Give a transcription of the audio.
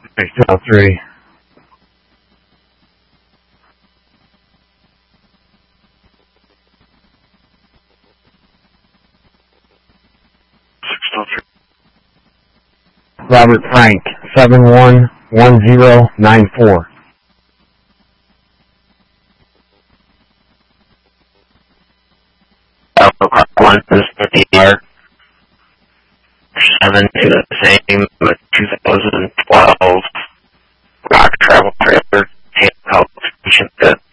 603. Robert Frank, 711094. One is the DR 7 to the same 2012 rock travel trailer, tail station